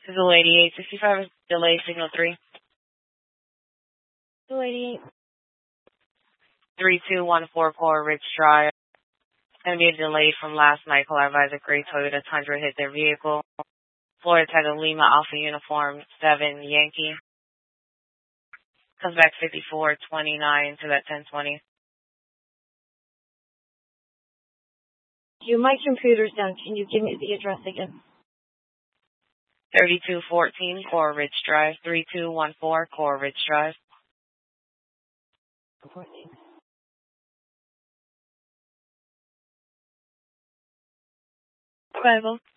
Delay 8865, delay signal 3. Delay 32144 Ridge Drive. Going to be a delay from last night. Call advisor gray Toyota Tundra hit their vehicle. Florida Title Lima Alpha Uniform 7 Yankee. Comes back 5429 to that 1020. My computer's down. Can you give me the address again? 3214 Core Ridge Drive. 3214 Core Ridge Drive. 14. Arrival.